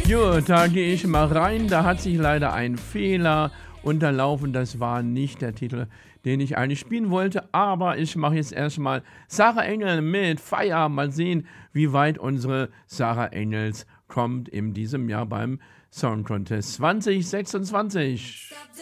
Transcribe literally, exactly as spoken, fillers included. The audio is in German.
Gut, da gehe ich mal rein. Da hat sich leider ein Fehler unterlaufen. Das war nicht der Titel, den ich eigentlich spielen wollte. Aber ich mache jetzt erstmal Sarah Engel mit Fire. Mal sehen, wie weit unsere Sarah Engels kommt in diesem Jahr beim Song Contest zwanzig sechsundzwanzig.